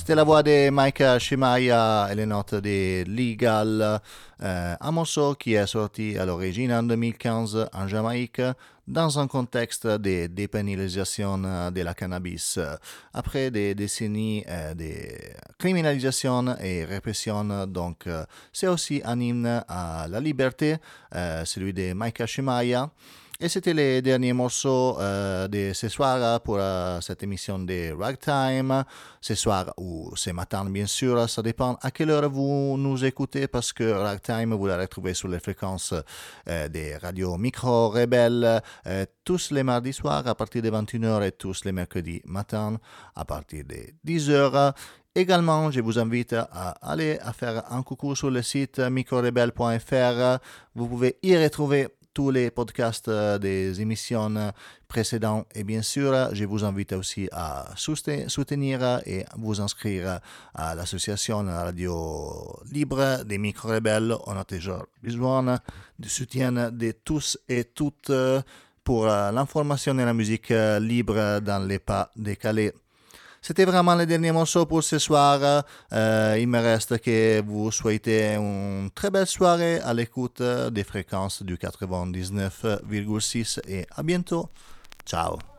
C'était la voix de Micah Shemaiah et les notes de Legal, un morceau qui est sorti à l'origine en 2015 en Jamaïque dans un contexte de dépénalisation de la cannabis. Après des décennies de criminalisation et répression, donc c'est aussi un hymne à la liberté, celui de Micah Shemaiah. Et c'était les derniers morceaux de ce soir pour cette émission de Ragtime. Ce soir ou ce matin, bien sûr, ça dépend à quelle heure vous nous écoutez parce que Ragtime, vous la retrouvez sur les fréquences des radios micro-rebelles tous les mardis soirs à partir de 21h et tous les mercredis matins à partir de 10h. Également, je vous invite à aller à faire un coucou sur le site microrebelle.fr. Vous pouvez y retrouver tous les podcasts des émissions précédentes et bien sûr, je vous invite aussi à soutenir et vous inscrire à l'association Radio Libre des Micro-Rebelles. On a toujours besoin du soutien de tous et toutes pour l'information et la musique libre dans les pas décalés. C'était vraiment le dernier morceau pour ce soir. Il me reste que vous souhaitez une très belle soirée à l'écoute des fréquences du 99,6 et à bientôt. Ciao.